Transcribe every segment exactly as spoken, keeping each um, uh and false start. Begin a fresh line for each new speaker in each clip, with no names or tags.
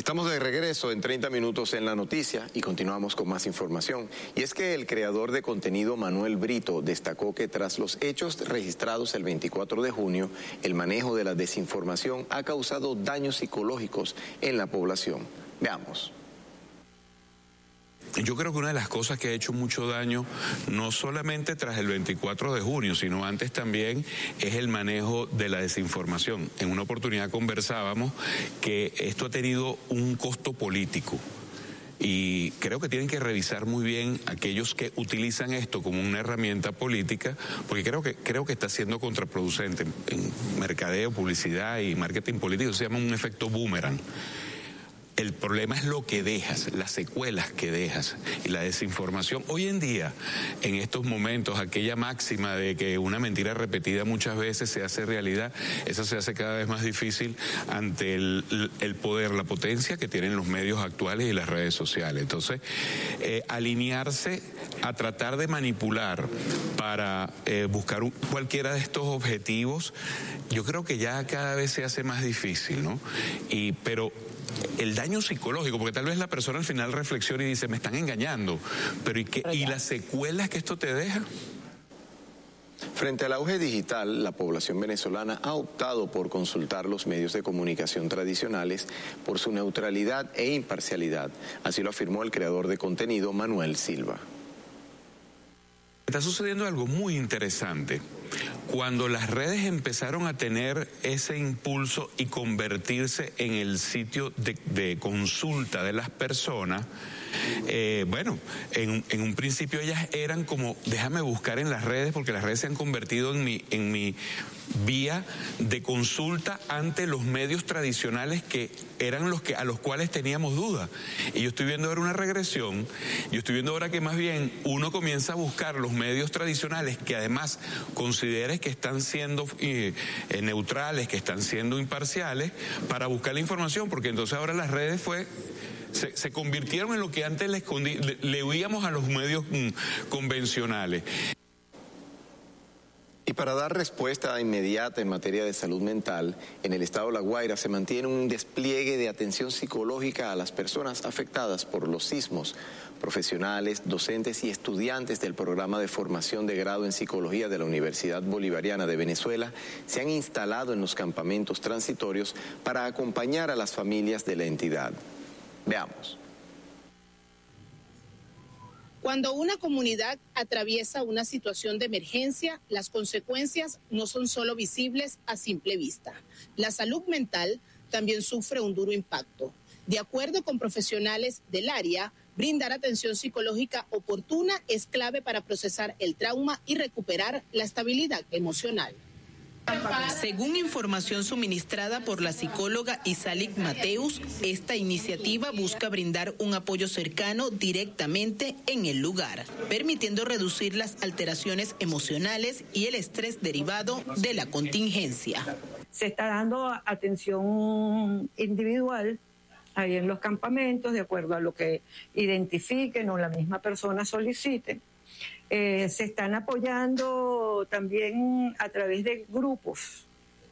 Estamos de regreso en treinta minutos en La Noticia y continuamos con más información. Y es que el creador de contenido Manuel Brito destacó que tras los hechos registrados el veinticuatro de junio, el manejo de la desinformación ha causado daños psicológicos en la población. Veamos.
Yo creo que una de las cosas que ha hecho mucho daño, no solamente tras el veinticuatro de junio, sino antes también, es el manejo de la desinformación. En una oportunidad conversábamos que esto ha tenido un costo político. Y creo que tienen que revisar muy bien aquellos que utilizan esto como una herramienta política, porque creo que creo que está siendo contraproducente en, en mercadeo, publicidad y marketing político. Se llama un efecto boomerang. El problema es lo que dejas, las secuelas que dejas y la desinformación. Hoy en día, en estos momentos, aquella máxima de que una mentira repetida muchas veces se hace realidad, eso se hace cada vez más difícil ante el, el poder, la potencia que tienen los medios actuales y las redes sociales. Entonces, eh, alinearse a tratar de manipular para eh, buscar un, cualquiera de estos objetivos, yo creo que ya cada vez se hace más difícil, ¿no? Y, pero el daño psicológico, porque tal vez la persona al final reflexiona y dice, me están engañando, pero ¿y, qué, ¿y las secuelas que esto te deja?
Frente al auge digital, la población venezolana ha optado por consultar los medios de comunicación tradicionales por su neutralidad e imparcialidad. Así lo afirmó el creador de contenido, Manuel Silva.
Está sucediendo algo muy interesante. Cuando las redes empezaron a tener ese impulso y convertirse en el sitio de, de consulta de las personas, eh, bueno, en, en un principio ellas eran como, déjame buscar en las redes, porque las redes se han convertido en mi, en mi vía de consulta ante los medios tradicionales que eran los que a los cuales teníamos dudas. Y yo estoy viendo ahora una regresión, yo estoy viendo ahora que más bien uno comienza a buscar los medios tradicionales que además consideres que están siendo eh, eh, neutrales, que están siendo imparciales, para buscar la información, porque entonces ahora las redes fue... Se, se convirtieron en lo que antes le, escondi, le, le huíamos a los medios mm, convencionales.
Y para dar respuesta inmediata en materia de salud mental, en el estado de La Guaira se mantiene un despliegue de atención psicológica a las personas afectadas por los sismos. Profesionales, docentes y estudiantes del programa de formación de grado en psicología de la Universidad Bolivariana de Venezuela se han instalado en los campamentos transitorios para acompañar a las familias de la entidad. Veamos.
Cuando una comunidad atraviesa una situación de emergencia, las consecuencias no son solo visibles a simple vista. La salud mental también sufre un duro impacto. De acuerdo con profesionales del área, brindar atención psicológica oportuna es clave para procesar el trauma y recuperar la estabilidad emocional. Según información suministrada por la psicóloga Isalik Mateus, esta iniciativa busca brindar un apoyo cercano directamente en el lugar, permitiendo reducir las alteraciones emocionales y el estrés derivado de la contingencia.
Se está dando atención individual ahí en los campamentos, de acuerdo a lo que identifiquen o la misma persona solicite. Eh, se están apoyando también a través de grupos,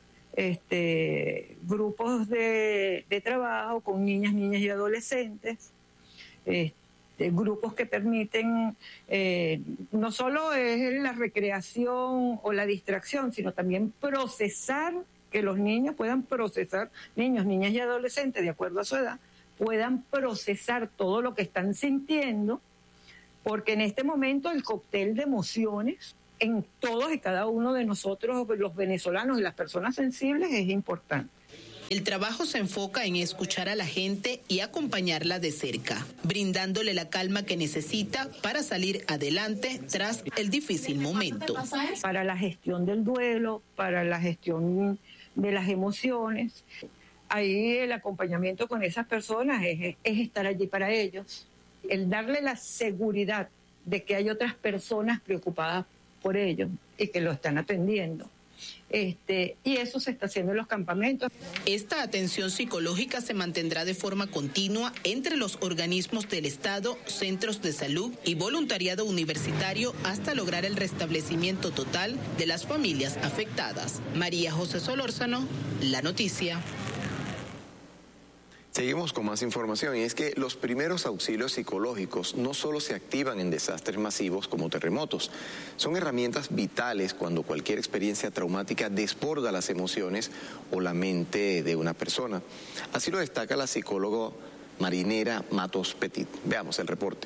este, grupos de, de trabajo con niñas, niñas y adolescentes, este, grupos que permiten, eh, no solo es la recreación o la distracción, sino también procesar, que los niños puedan procesar, niños, niñas y adolescentes, de acuerdo a su edad, puedan procesar todo lo que están sintiendo, porque en este momento el cóctel de emociones en todos y cada uno de nosotros, los venezolanos y las personas sensibles, es importante.
El trabajo se enfoca en escuchar a la gente y acompañarla de cerca, brindándole la calma que necesita para salir adelante tras el difícil momento.
Para la gestión del duelo, para la gestión de las emociones, ahí el acompañamiento con esas personas es, es estar allí para ellos. El darle la seguridad de que hay otras personas preocupadas por ellos y que lo están atendiendo. Este, y eso se está haciendo en los campamentos.
Esta atención psicológica se mantendrá de forma continua entre los organismos del Estado, centros de salud y voluntariado universitario hasta lograr el restablecimiento total de las familias afectadas. María José Solórzano, La Noticia.
Seguimos con más información y es que los primeros auxilios psicológicos no solo se activan en desastres masivos como terremotos, son herramientas vitales cuando cualquier experiencia traumática desborda las emociones o la mente de una persona. Así lo destaca la psicóloga Marinera Matos Petit. Veamos el reporte.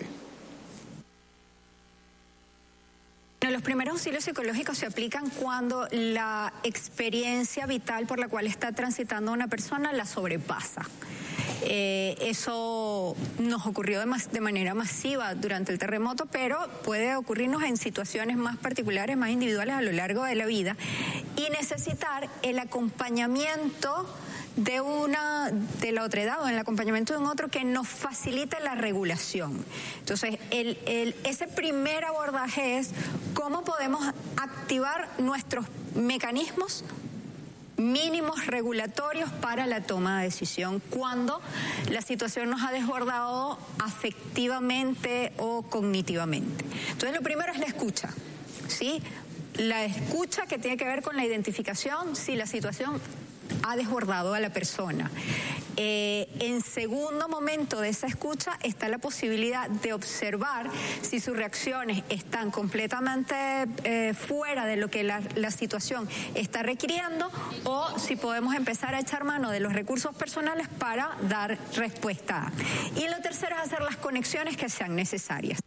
Los primeros auxilios psicológicos se aplican cuando la experiencia vital por la cual está transitando una persona la sobrepasa. Eh, eso nos ocurrió de, de manera masiva durante el terremoto, pero puede ocurrirnos en situaciones más particulares, más individuales a lo largo de la vida y necesitar el acompañamiento de una de la otra edad o el acompañamiento de un otro que nos facilite la regulación. Entonces, el, el, ese primer abordaje es cómo podemos activar nuestros mecanismos mínimos regulatorios para la toma de decisión cuando la situación nos ha desbordado afectivamente o cognitivamente. Entonces, lo primero es la escucha, ¿sí? La escucha que tiene que ver con la identificación si la situación ha desbordado a la persona. Eh, en segundo momento de esa escucha está la posibilidad de observar si sus reacciones están completamente eh, fuera de lo que la, la situación está requiriendo o si podemos empezar a echar mano de los recursos personales para dar respuesta. Y lo tercero es hacer las conexiones que sean necesarias.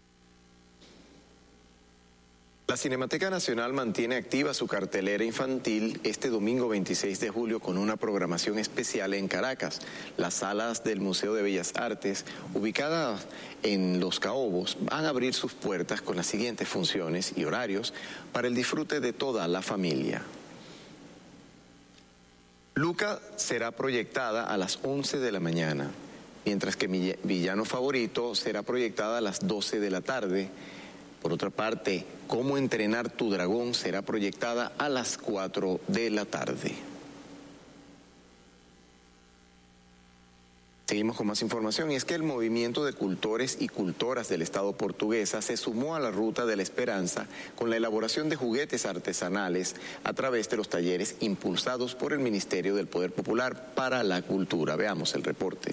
La Cinemateca Nacional mantiene activa su cartelera infantil este domingo veintiséis de julio con una programación especial en Caracas. Las salas del Museo de Bellas Artes, ubicadas en Los Caobos, van a abrir sus puertas con las siguientes funciones y horarios para el disfrute de toda la familia. Luca será proyectada a las once de la mañana, mientras que mi villano favorito será proyectada a las doce de la tarde. Por otra parte, Cómo entrenar tu dragón será proyectada a las cuatro de la tarde. Seguimos con más información y es que el movimiento de cultores y cultoras del Estado portuguesa se sumó a la Ruta de la Esperanza con la elaboración de juguetes artesanales a través de los talleres impulsados por el Ministerio del Poder Popular para la Cultura. Veamos el reporte.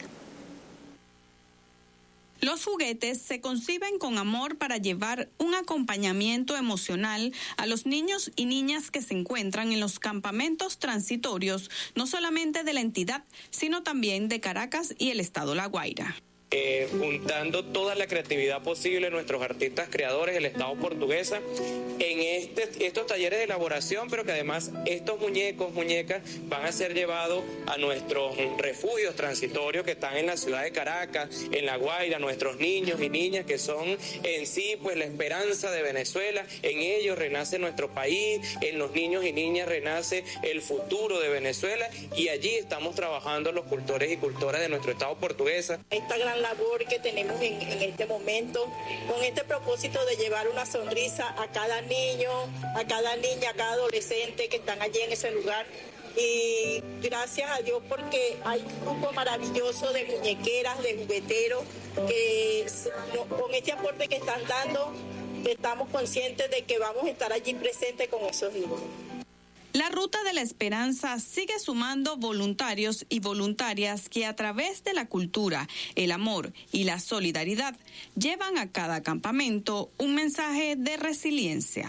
Los juguetes se conciben con amor para llevar un acompañamiento emocional a los niños y niñas que se encuentran en los campamentos transitorios, no solamente de la entidad, sino también de Caracas y el estado La Guaira.
Eh, juntando toda la creatividad posible de nuestros artistas creadores del Estado portuguesa en este, estos talleres de elaboración, pero que además estos muñecos, muñecas van a ser llevados a nuestros refugios transitorios que están en la ciudad de Caracas, en La Guaira, nuestros niños y niñas que son en sí pues la esperanza de Venezuela. En ellos renace nuestro país, en los niños y niñas renace el futuro de Venezuela y allí estamos trabajando los cultores y cultoras de nuestro Estado portuguesa.
Esta gran labor que tenemos en, en este momento, con este propósito de llevar una sonrisa a cada niño, a cada niña, a cada adolescente que están allí en ese lugar. Y gracias a Dios porque hay un grupo maravilloso de muñequeras, de jugueteros, que con este aporte que están dando, estamos conscientes de que vamos a estar allí presentes con esos niños.
La Ruta de la Esperanza sigue sumando voluntarios y voluntarias que a través de la cultura, el amor y la solidaridad llevan a cada campamento un mensaje de resiliencia.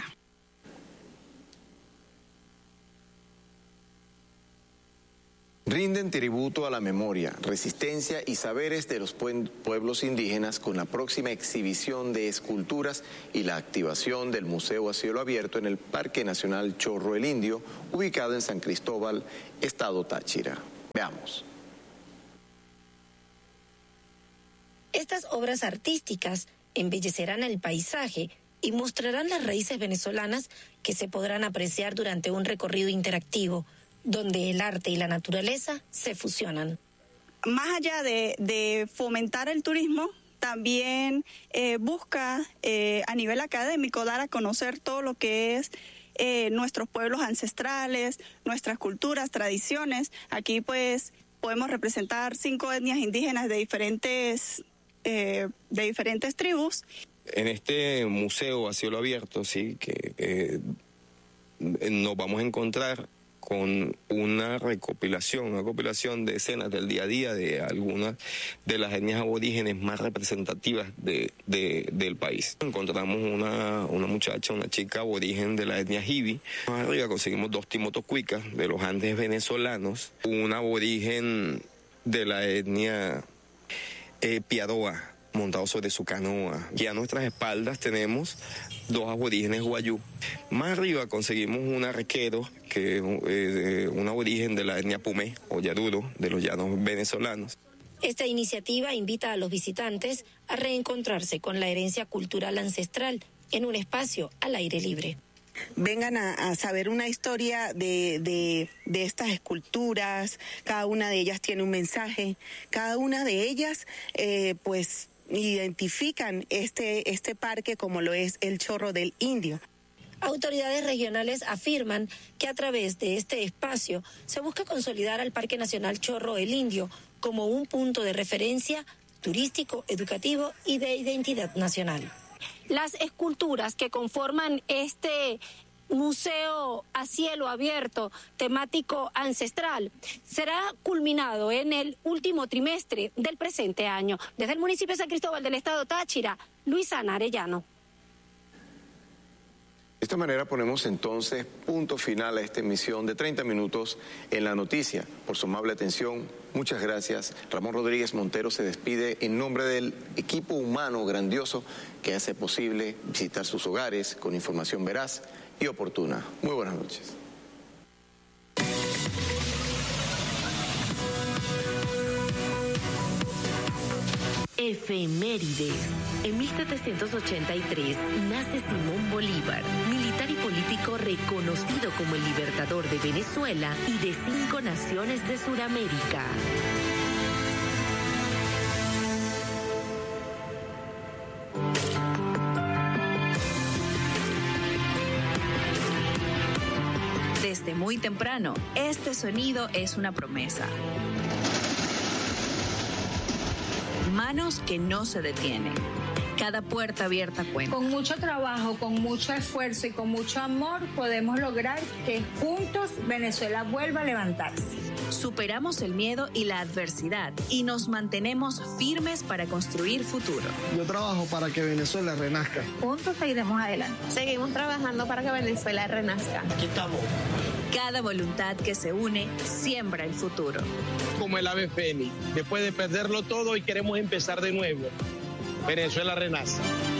Rinden tributo a la memoria, resistencia y saberes de los pueblos indígenas con la próxima exhibición de esculturas y la activación del Museo a Cielo Abierto en el Parque Nacional Chorro el Indio, ubicado en San Cristóbal, estado Táchira. Veamos.
Estas obras artísticas embellecerán el paisaje y mostrarán las raíces venezolanas que se podrán apreciar durante un recorrido interactivo, donde el arte y la naturaleza se fusionan.
Más allá de, de fomentar el turismo, también eh, busca eh, a nivel académico dar a conocer todo lo que es eh, nuestros pueblos ancestrales, nuestras culturas, tradiciones. Aquí pues podemos representar cinco etnias indígenas de diferentes, eh, de diferentes tribus.
En este museo a cielo abierto, sí, que eh, nos vamos a encontrar con una recopilación, una recopilación de escenas del día a día de algunas de las etnias aborígenes más representativas de, de, del país. Encontramos una, una muchacha, una chica aborigen de la etnia Jibi. Más arriba conseguimos dos timotocuicas de los Andes venezolanos, un aborigen de la etnia eh, Piadoa, montado sobre su canoa. Y a nuestras espaldas tenemos dos aborígenes guayú. Más arriba conseguimos un arquero, que es eh, un aborigen de la etnia Pumé o Yaruro, de los llanos venezolanos.
Esta iniciativa invita a los visitantes a reencontrarse con la herencia cultural ancestral en un espacio al aire libre.
Vengan a, a saber una historia de, de, de estas esculturas. Cada una de ellas tiene un mensaje. Cada una de ellas, eh, pues, identifican este, este parque como lo es el Chorro del Indio.
Autoridades regionales afirman que a través de este espacio se busca consolidar al Parque Nacional Chorro del Indio como un punto de referencia turístico, educativo y de identidad nacional. Las esculturas que conforman este museo a cielo abierto temático ancestral será culminado en el último trimestre del presente año. Desde el municipio de San Cristóbal del estado Táchira, Luisana Arellano.
De esta manera ponemos entonces punto final a esta emisión de treinta minutos en la noticia. Por su amable atención, muchas gracias. Ramón Rodríguez Montero se despide en nombre del equipo humano grandioso que hace posible visitar sus hogares con información veraz y oportuna. Muy buenas noches.
Efemérides. En mil setecientos ochenta y tres nace Simón Bolívar, militar y político reconocido como el libertador de Venezuela y de cinco naciones de Sudamérica.
Desde muy temprano, este sonido es una promesa. Manos que no se detienen. Cada puerta abierta cuenta.
Con mucho trabajo, con mucho esfuerzo y con mucho amor podemos lograr que juntos Venezuela vuelva a levantarse.
Superamos el miedo y la adversidad y nos mantenemos firmes para construir futuro.
Yo trabajo para que Venezuela renazca.
Juntos seguiremos adelante.
Seguimos trabajando para que Venezuela renazca.
Aquí estamos.
Cada voluntad que se une siembra el futuro.
Como el ave fénix, después de perderlo todo y queremos empezar de nuevo. Venezuela renace.